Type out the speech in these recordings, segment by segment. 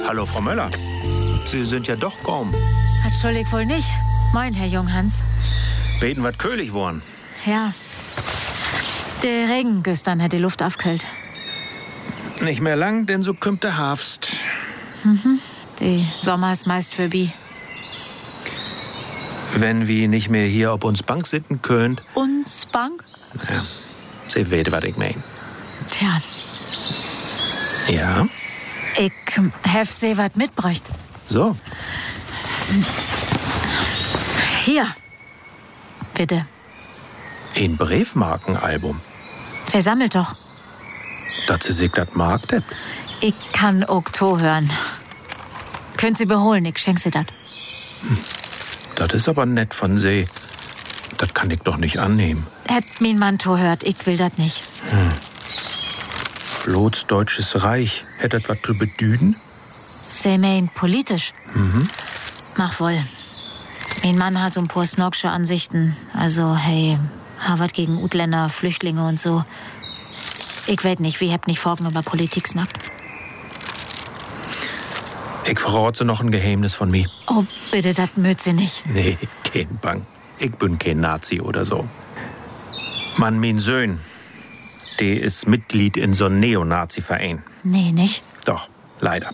Hallo, Frau Möller. Sie sind ja doch kaum. Entschuldigt wohl nicht. Moin, Herr Junghans. Beten wat köhlig worden. Ja. Der Regen gestern hat die Luft aufgekühlt. Nicht mehr lang, denn so kümmt der Herbst. Die Sommer ist meist vorbei. Wenn wir nicht mehr hier auf uns Bank sitzen könnt. Uns Bank? Ja, Sie weet, was ich mein. Tja, Ja? ich hef sie wat mitbräucht. So. Hier. Bitte. Ein Briefmarkenalbum. Sie sammelt doch. Dat sie sich dat mag, Depp. Ich kann Okto hören. Könnt Sie beholen, ich schenk Sie dat. Das ist aber nett von Sie. Das kann ich doch nicht annehmen. Hätt mein Mann to hört, ich will dat nicht. Bloß Deutsches Reich. Hätt das was zu bedüden? Sie meint politisch. Mach wohl. Mein Mann hat so ein paar snogsche Ansichten. Also, hey, Harvard gegen Utländer, Flüchtlinge und so. Ich weet nicht, wie habt nicht vorgen über Politik snackt. Ich verrate noch ein Geheimnis von mir. Oh, bitte, dat mögt Sie nicht. Nee, kein Bang. Ich bin kein Nazi oder so. Mann, mein Söhn, der ist Mitglied in so einem Neonazi-Verein. Nee, nicht? Doch, leider.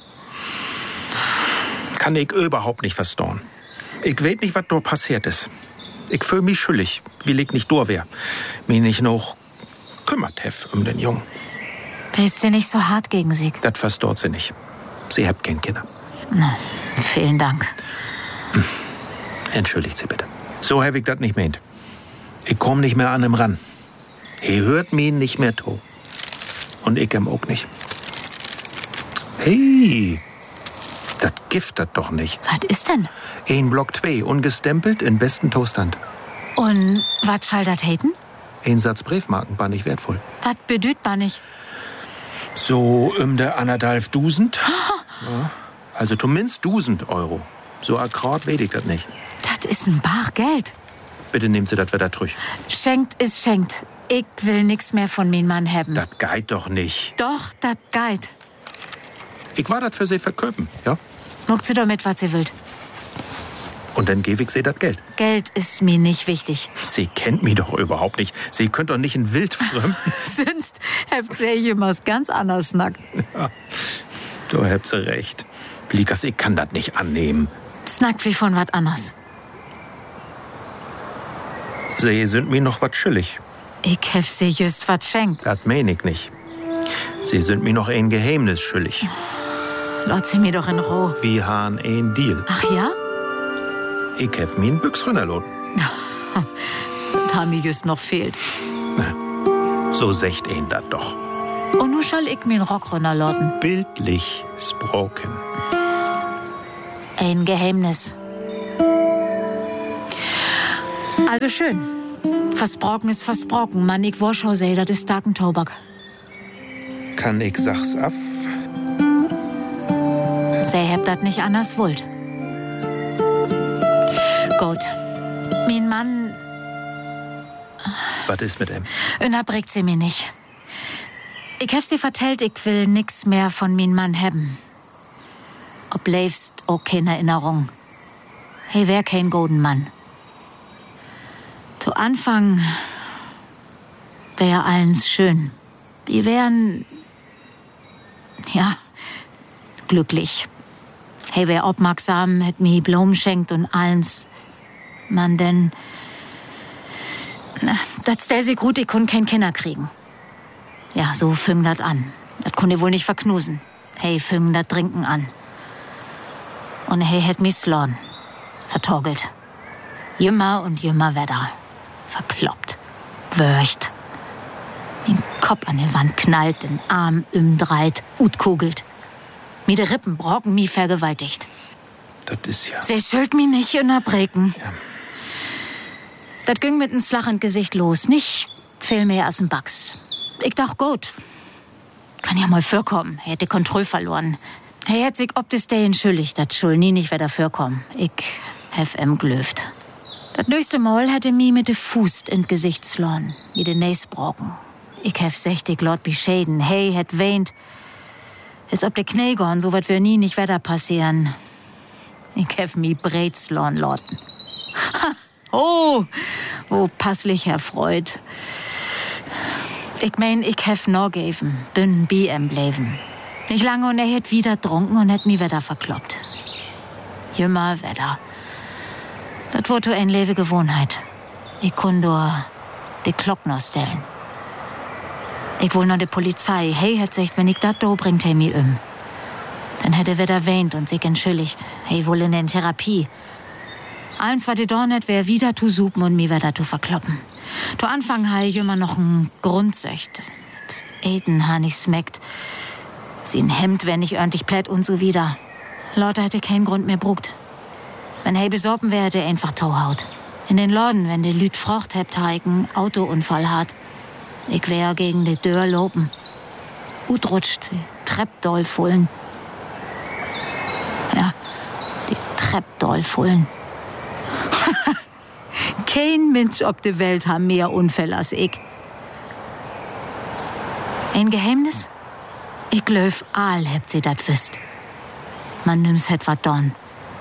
Kann ich überhaupt nicht verstauen. Ich weet nicht, was dort passiert ist. Ich fühl mich schuldig, weil ich nicht da wär. Mich nicht noch kümmert hef den Jungen. Bist Sie nicht so hart gegen Sie? Das verstaut sie nicht. Sie habt kein Kinder. Na, vielen Dank. Entschuldigt Sie bitte. So hab ich das nicht meint. Ich komm nicht mehr an ihm ran. He hört mich nicht mehr to. Und ich auch nicht. Hey, das Gift das doch nicht. Was ist denn? Ein Block 2, ungestempelt, in besten Zustand. Und was schall dat haten? Ein Satz Briefmarken war nicht wertvoll. Was bedüht man nicht? So der 1.500. Ja, also zumindest 1.000 Euro. So akkurat weet ich das nicht. Das ist ein Bar Geld. Bitte nehmt Sie das wieder drüch. Schenkt ist schenkt. Ich will nix mehr von mein Mann haben. Das geht doch nicht. Doch, dat geht. Ich war das für Sie verköpen, ja? Muckt sie doch mit, was sie will. Und dann gebe ich Sie das Geld. Geld ist mir nicht wichtig. Sie kennt mich doch überhaupt nicht. Sie könnt doch nicht ein Wildfremden. Sonst habt ihr jemals ganz anders snackt. Ja, du habt Sie recht. Blikas, ich kann das nicht annehmen. Snackt wie von wat anders. Sie sind mir noch was schuldig. Ich hef sie just wat schenkt. Das mein ich nicht. Sie sind mir noch ein Geheimnis schuldig. Lot sie mir doch in Ruhe. Wir haben ein Deal. Ach ja? Ich hef mir ein Büchs runterladen. Das haben mir just noch fehlt. So secht ein dat doch. Und nu schall ich mir Rock runterladen. Bildlich sproken. Ein Geheimnis. Also schön. Versprochen ist versprochen. Mann, ich warschau sei, das ist starken Tobak. Kann ich sach's af? Sei habt dat nicht anders wollt. Gut. Mein Mann Was ist mit ihm? unterbringt sie mir nicht. Ich hab sie vertellt, ich will nix mehr von mein Mann haben. Ob lebst auch keine Erinnerung. Hey, wär kein golden Mann. Zu Anfang wär allens schön. Wir wären, ja, glücklich. Hey, wär aufmerksam, hätt mir Blumen schenkt und allens. Man denn, das stell sie gut, ich kun kein Kinder kriegen. Ja, so fing dat an. Das kun ich wohl nicht verknusen. Hey, fing dat Trinken an. Und hey, hätt mich slorn. Vertorgelt. Jümmer und jümmer Wetter. Verkloppt. Wörcht. Den Kopf an die Wand knallt, den Arm umdreht, utkugelt. Mir de Rippen brocken, mi vergewaltigt. Das ist ja... Sie schuld mi nicht unterbrechen. Ja. Das ging mit n slachend Gesicht los. Nicht viel mehr als n Bugs. Ich dacht, gut. Kann ja mal vorkommen. Er hätte Kontrolle verloren. Er hätt sich ob des Day entschuldigt, dat schul nie nicht wieder vorkommen. Ich hef glöft. Das nächste Mal hätte mi mit de Fuß in Gesicht slorn, wie de Näs brocken. Ich hef 60 Lord beschäden. Hey, hätt weint. Ist ob de Knie gorn, so wat wir nie nicht weiter passieren. Ich hef mi Breitslorn lorten. Oh, passlich erfreut. Ich mein, ich hef no geven, bin BM bleiben. Nicht lange und hätt wieder trunken und hätt mi wieder verkloppt. Jümmer wieder. Das wurde ein lewe Gewohnheit. Ich kun nur die Glock noch stellen. Ich will noch die Polizei. Hey, hätt sagt, wenn ich dat do bringt, hey mi Dann hätte wieder weint und sich entschuldigt. Hey, wohl in den Therapie. Eins, was die da net, wär wieder zu supen und mi wieder zu verkloppen. Zu Anfang ha ich immer noch ein Grundsöcht. Eten ha nicht smeckt. Sie ein Hemd, wenn ich ordentlich plätt und so wieder. Leute hätte keinen Grund mehr brugt. Wenn hey besorben wär, hätte einfach Tauhaut. In den Laden, wenn die Lüd frocht hebt, ha ich einen Autounfall hat. Ich wär gegen die Tür lopen. Utrutscht, die Treppdoll fullen. Ja, die Treppdoll fullen. Kein Mensch ob de Welt ha mehr Unfälle als ich. Ein Geheimnis? Ich glaub, all hebt sie dat wüsst. Man nimm's het wat don.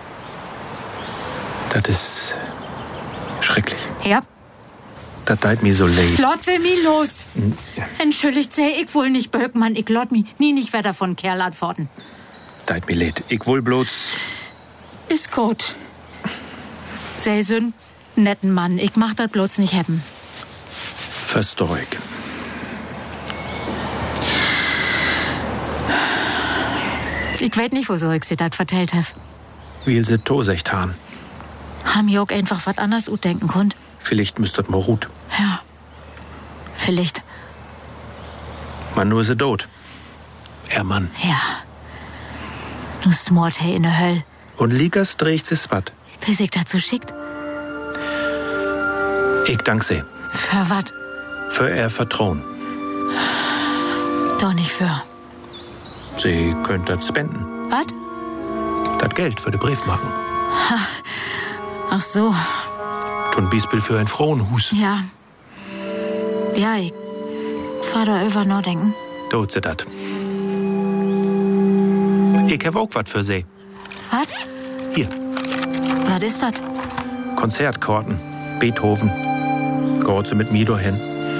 Das ist schrecklich. Ja. Das tut mir so leid. Lot sie mi los. Entschuldigt sie, ich wohl nicht Böckmann, ich lot mi nie nicht weiter von Kerl antworten. Tut mir leid. Ich will bloß... Ist gut. Sie sind netten Mann, ich mach dat bloß nicht hebben. Versteh ich. Ich weet nicht, wieso ich sie dat vertellt hab. Wie sie tosecht han. Ham ich auch einfach was anders denken konnt. Vielleicht müsstet mal ruht. Ja. Vielleicht. Man nur se tot. Mann. Ja. Nu smort he in der Höll. Und Likas dreht sich wat. Wie sich dazu schickt? Ich dank sie. Für wat? Für ihr Vertrauen. Doch nicht für. Sie könnt das spenden. Was? Das Geld für den Briefmarken. Ach so. Zum Beispiel für ein Frauenhus. Ja. Ja, ich fahr da über nachdenken. Tut sie dat. Ich hab auch was für sie. Was? Hier, Was ist das? Konzertkarten. Beethoven. Geht sie mit mir dahin?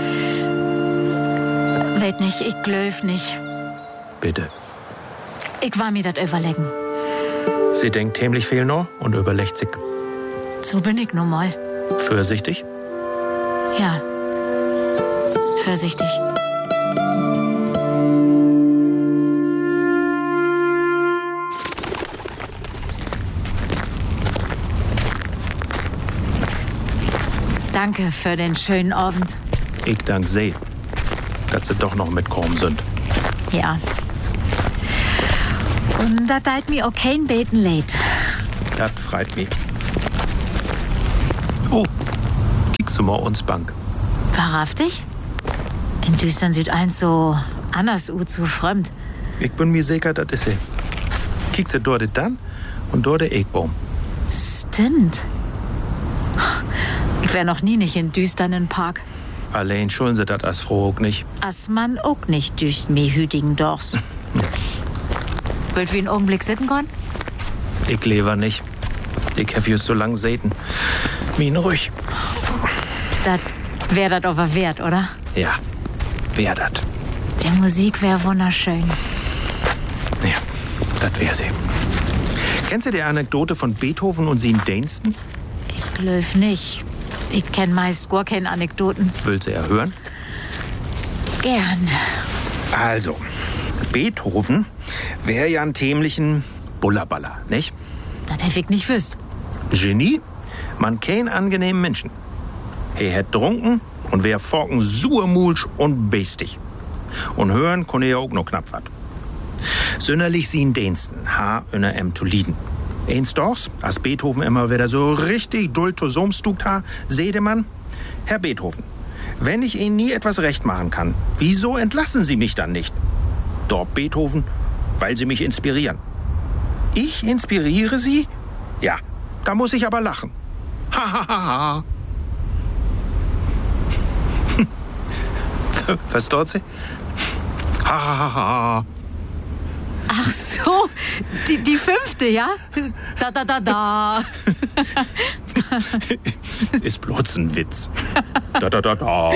Weet nicht, ich glaub nicht. Bitte. Ich war mir das überlegen. Sie denkt ziemlich viel noch und überlegt sich. So bin ich nun mal. Vorsichtig? Ja. Vorsichtig. Danke für den schönen Abend. Ich dank sie, dass sie doch noch mitkommen sind. Ja. Und da teilt mir auch kein Beten leid. Das freut mich. Oh, kickst du mal uns Bank? Wahrhaftig? In Düstern sieht eins so anders zu fremd. Ich bin mir sicher, das ist sie. Kickst du dort dann und dort der Eckbaum. Stimmt. Ich wär noch nie nicht in düsternen Park. Allein schulden sie das als Frau auch nicht. As man auch nicht düst mir hütigen Dochs. Wollt wir einen Augenblick sitten können? Ich lebe nicht. Ich hab just so lang säten. Min ruhig. Das wär dat aber wert, oder? Ja, wär dat. Die Musik wär wunderschön. Ja, das wär sie. Kennst du die Anekdote von Beethoven und sie in Dänsten? Ich glaub nicht. Ich kenn meist gar keine Anekdoten. Willst du ja hören? Gern. Also, Beethoven wär ja ein tämlichen Bullerballer, nicht? Das hätt ich nicht wüsst. Genie, man kein angenehmen Menschen. Er hätt trunken und wär forken surmulsch und beestig. Und hören konne er auch noch knapp wat. Sünderlich sie in Dänsten, ha öner to lieden. Eins dochs, als Beethoven immer wieder so richtig doll to somstugt ha, sehde man, Herr Beethoven, wenn ich Ihnen nie etwas recht machen kann, wieso entlassen Sie mich dann nicht? Dort Beethoven, weil Sie mich inspirieren. Ich inspiriere Sie? Ja, da muss ich aber lachen. Ha, ha, ha, ha. Versteht Sie? Ha, ha, ha, ha. Die 5., ja? Da. Ist bloß ein Witz. Da. Da.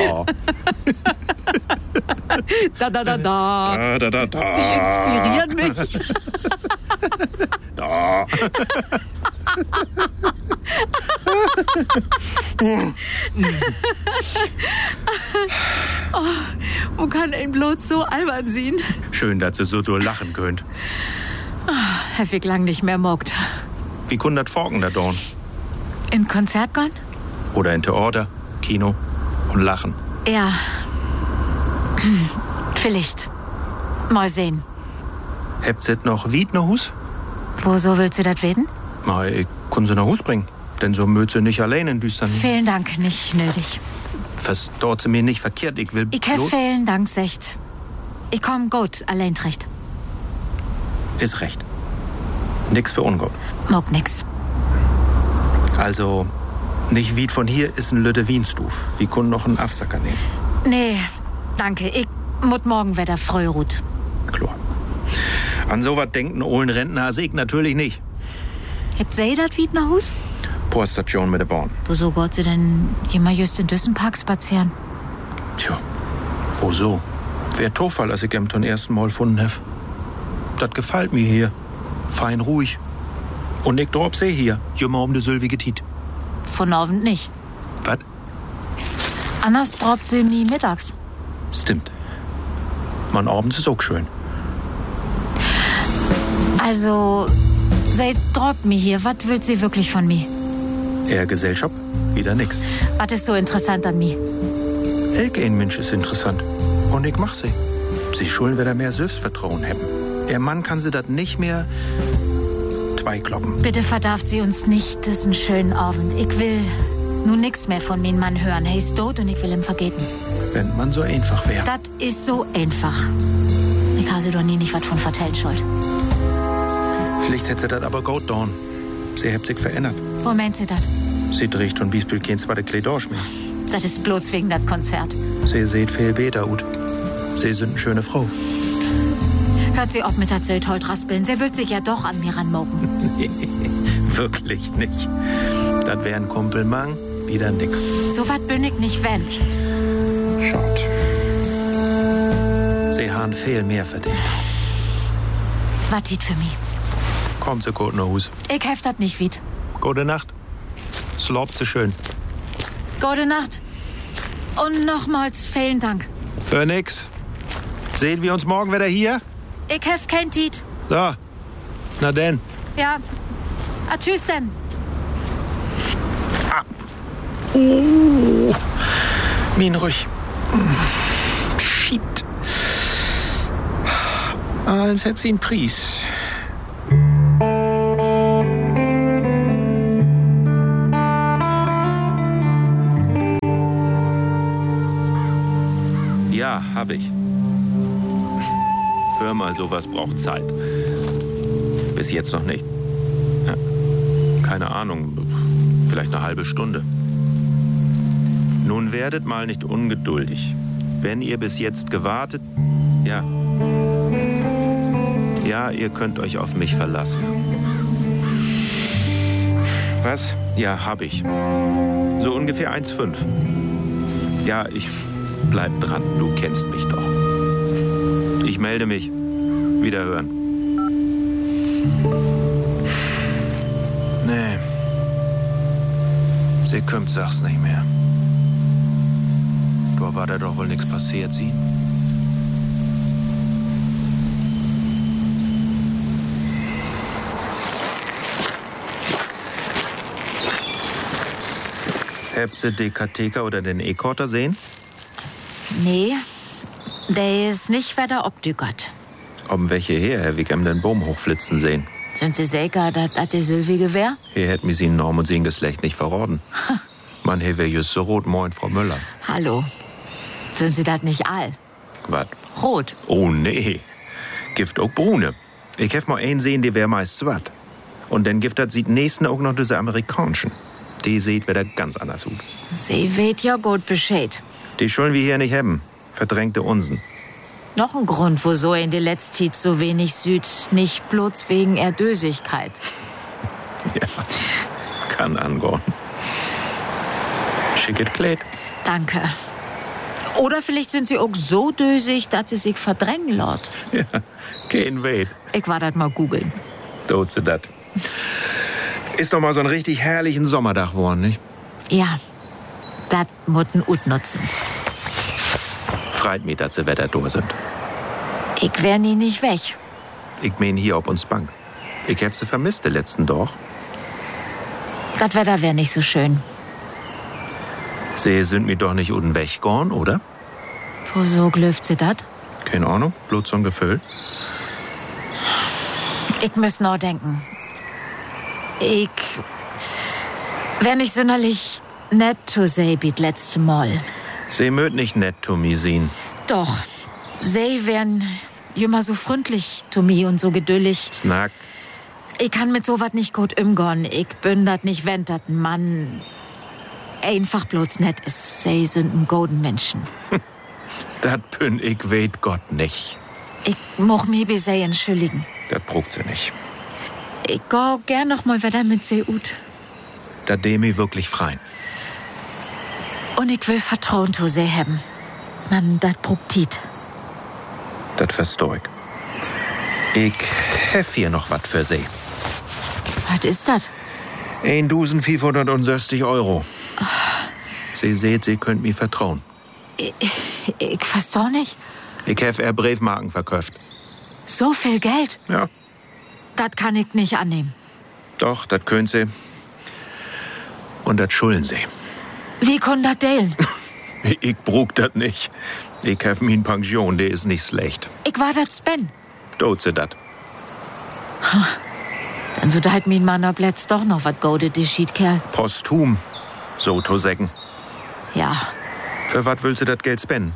Da. Sie inspirieren mich. Da. Wo kann ein bloß so albern sein? Schön, dass ihr so lachen könnt. Hab ich lang nicht mehr mockt. Wie kann das Forken da dorn? In Konzert gehen? Oder in Theater, Kino und lachen? Ja. Vielleicht. Mal sehen. Habt ihr noch Wied nach Hus? Woso willst du das weten? Na, ich kann sie nach Hus bringen. Denn so mögt sie nicht allein in düstern. Vielen Dank, nicht nötig. Verstaut sie mir nicht verkehrt. Ich will Ich hab vielen Dank, secht. Ich komm gut, allein recht. Ist recht. Nix für ungut. Mock nix. Also, nicht Wied von hier ist ein Lütte Wienstuf. Wir können noch einen Afsacker nehmen. Nee, danke. Ich muss morgen wieder Freurut. Klar. An sowas denkt ein ollen Rentner als ich natürlich nicht. Habt ihr das Wied nach Hus? Poststation mit der Bahn. Wieso geht sie denn immer just in Düssenpark spazieren? Tja, wieso? Wär Zufall, als ich ihn zum ersten Mal gefunden hab. Das gefällt mir hier. Fein ruhig. Und ich drop sie hier, jümmer um de sülwige Tiet. Von Abend nicht. Was? Anders droppt sie nie mittags. Stimmt. Man abends ist auch schön. Also, sie droppt mich hier. Was will sie wirklich von mir? Eher Gesellschaft, wieder nix. Was ist so interessant an mir? Elke ein Mensch ist interessant. Und ich mach sie. Sie schulden wieder mehr Selbstvertrauen haben. Ihr Mann kann sie das nicht mehr zweikloppen. Bitte verdarft sie uns nicht diesen schönen Abend. Ich will nun nix mehr von meinem Mann hören. Er ist tot und ich will ihm vergeten. Wenn man so einfach wäre. Das ist so einfach. Ich habe sie doch nie nicht was von vertellt schuld. Vielleicht hätte sie das aber gut getan. Sie hat sich verändert. Wo meint sie das? Sie trägt schon Bispel kein zweite Kleidorsch mehr. Das ist bloß wegen das Konzert. Sie sieht viel besser aus. Sie sind eine schöne Frau. Hört sie auf mit der Zölltold raspeln. Sie wird sich ja doch an mir ranmoken. Wirklich nicht. Das wär ein Kumpelmang, wieder nix. So was bin ich nicht wenn. Schaut. Sie haben viel mehr verdient. Was tut für mich? Kommt sie gut nach Hus. Ich heft das nicht wied. Gute Nacht. Slobt sie schön. Gute Nacht. Und nochmals vielen Dank. Für nix. Sehen wir uns morgen wieder hier? Ich hef kein Tiet. So. Na denn. Ja. Tschüss denn. Min ruhig. Shit. Als hätte sie einen Preis. Ja, hab ich. Hör mal, sowas braucht Zeit. Bis jetzt noch nicht. Ja, keine Ahnung, vielleicht eine halbe Stunde. Nun werdet mal nicht ungeduldig. Wenn ihr bis jetzt gewartet, ja, ihr könnt euch auf mich verlassen. Was? Ja, hab ich. So ungefähr 1,5. Ja, ich bleib dran, du kennst mich doch. Ich melde mich. Wiederhören. Nee. Sie kommt, sag's nicht mehr. Da war da doch wohl nichts passiert, sie? Habt ihr den Katheker oder den E-Korter sehen? Nee, der ist nicht weiter obdückert. Ob welche her, Herr Wickham, den Baum hochflitzen sehen? Sind Sie sicher, dass das der Sylvige wär? Hier hätt mir sie in Norm und sein Geschlecht nicht verraten. Man, hier wär just so rot, moin, Frau Müller. Hallo. Sind Sie das nicht all? Was? Rot. Oh, nee. Gift auch Brune. Ich hef mal einen sehen, die wär meist swat. Und dann gibt das sieht nächsten auch noch diese amerikanischen. Die sieht wieder ganz anders aus. Sie weht ja gut Bescheid. Die schulden wir hier nicht haben. Verdrängte Unsen. Noch ein Grund, wo so in die letzte Zeit so wenig süd, nicht bloß wegen Erdösigkeit. Ja, kann angehen. Schicket Kleid. Danke. Oder vielleicht sind sie auch so dösig, dass sie sich verdrängen laut. Ja, kein Weet. Ich war das mal googeln. Tut sie dat. Ist doch mal so ein richtig herrlichen Sommerdach geworden, nicht? Ja, das mutten ut nutzen. Freit mich, dass sie Wetter da sind. Ich wär nie nicht weg. Ich mein hier auf uns Bank. Ich hab sie vermisst, den letzten doch. Das Wetter wär nicht so schön. Sie sind mir doch nicht unten weggegangen, oder? Wieso glöft sie dat? Keine Ahnung, bloß so ein Gefühl. Ich müß noch denken. Ich wär nicht sonderlich nett zu sie wie das letzte Mal. Sie mögt nicht nett zu mir sein. Doch, sie wären immer so freundlich zu mir und so geduldig. Snack. Ich kann mit sowas nicht gut umgehen. Ich bin dat nicht, wenn dat ein Mann einfach bloß nett ist. Sie sind ein golden Menschen. Dat bin ich weet Gott nicht. Ich moch mich bei sie entschuldigen. Dat brugt sie nicht. Ich geh gern noch mal wieder mit sie ut. Da demi wirklich freien. Und ich will Vertrauen zu sie haben. Man, dat brugt Tiet. Dat versteh ich. Ich hef hier noch wat für sie. Was ist das? 1.560 €. Sie seht, sie könnt mir vertrauen. Ich versteh nicht. Ich hef Briefmarken verkauft. So viel Geld? Ja. Das kann ich nicht annehmen. Doch, dat könnt sie. Und dat schulden sie. Wie kann das deilen? Ich brug dat nicht. Ich hef mir eine Pension, der ist nicht schlecht. Ich war das Ben. Tut sie dat. Dann so halt mein Mann ob letzt doch noch was goldet, die Schiedkerl. Posthum, so zu sagen. Ja, Für wat willst du dat Geld spenden?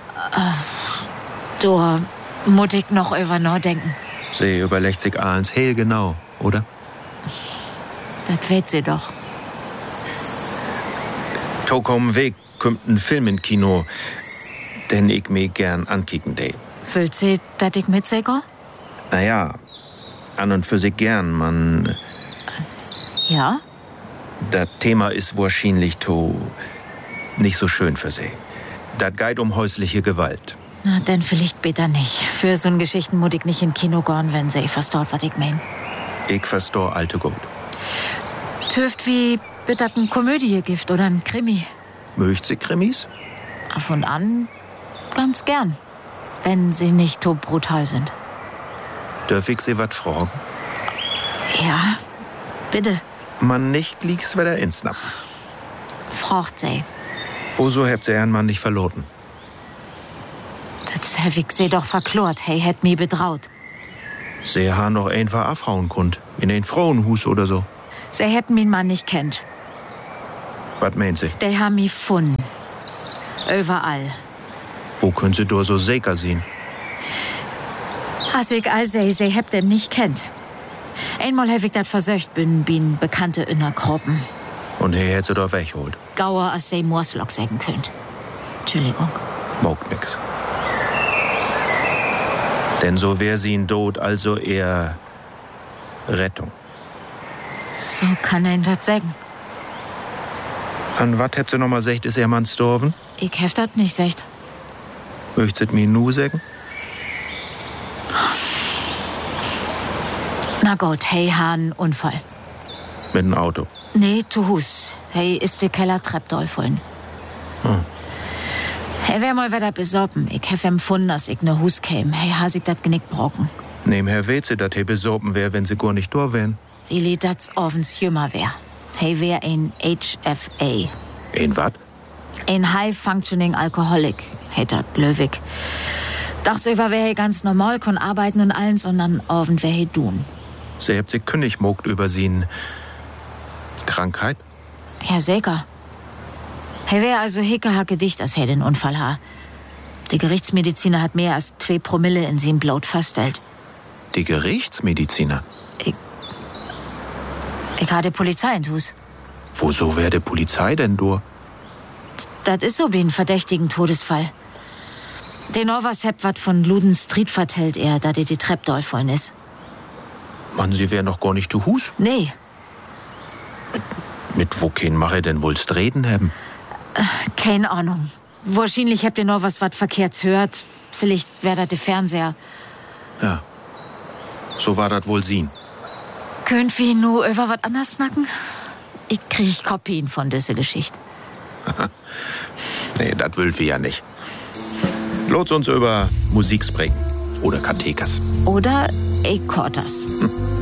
da muss ich noch über nachdenken. Sie überlegt sich alles hell genau, oder? Das weet sie doch. Tokom Weg kommt ein Film in Kino, den ich mir gern ankicken dei. Will sie, dass ich mitsehe? Naja, an und für sich gern, man. Ja? Das Thema ist wahrscheinlich nicht so schön für sie. Das geht um häusliche Gewalt. Na, denn vielleicht bitte nicht. Für so'n Geschichten muss ich nicht in Kino gehen, wenn sie versteht, was ich mein. Ich versteh alte gut. Töft wie bitte ein Komödie-Gift oder ein Krimi. Möcht sie Krimis? Ab und an ganz gern. Wenn sie nicht so brutal sind. Dürf ich sie wat fragen? Ja, bitte. Man nicht liegt's wieder insnapp. Fragt sie. Woso habt ihr Herrn Mann nicht verloren? Das hab ich sie doch verklort. Hey, hätt mich betraut. Sie haben noch einfach abhauen kund. In ein Frauenhus oder so. Sie hätten meinen Mann nicht kennt. Was meint sie? Die haben mich gefunden. Überall. Wo können sie da so sicher sein? Als ich sie habt ihn nicht kennt. Einmal hab ich das versöcht, bin Bekannte in der Gruppen. Und er hätte sie doch weggeholt. Gauer, als sie Morslock sagen könnt. Entschuldigung. Mogt nix. Denn so wär sie in Tod, also eher Rettung. So kann ein das sagen. An wat habt ihr noch mal gesagt, ist ihr Mann gestorben? Ich hab das nicht gesagt. Möchtet mir nu sagen? Na gut, hey, han Unfall. Mit dem Auto. Nee, zu Hus. Hey, ist die Kellertreppe dolfollen. Hey, wär mal wieder besorben. Ich hab empfunden, dass ich ne Hus käm. Hey, has ich dat Genick brocken. Nebenher weht sie, dass he besorben wär, wenn sie gar nicht da wären. Willi, das offens jümmer wär. Hey, wär ein HFA. Ein wat? Ein High-Functioning Alcoholic. Hey, dat Blöwig. Tagsüber wär he ganz normal, kon arbeiten und allen, sondern offen wär he tun. Sie habt sie kündig mogt über sie Krankheit? Ja, sicher. He wär also hickehacke dicht, als he den Unfall ha. Die Gerichtsmediziner hat mehr als 2 Promille in sie Blut feststellt. Die Gerichtsmediziner? Ich hatte Polizei in Hus. Woso wär die Polizei denn durch? Das ist so wie ein verdächtigen Todesfall. Den Overs hebt wat von Luden Street vertellt er, da die Treppdoll vollen ist. Mann, Sie wär noch gar nicht zu Hus? Nee. Mit wo kein mache denn wohlst reden haben? Keine Ahnung. Wahrscheinlich habt ihr noch was verkehrts hört. Vielleicht wär das der Fernseher. Ja, so war das wohl sehen. Könnt wir nur über was anders snacken? Ich krieg Kopien von dieser Geschichte. Nee, das will wir ja nicht. Lot's uns über Musik sprechen. Oder Kathekas. Oder Ekortas.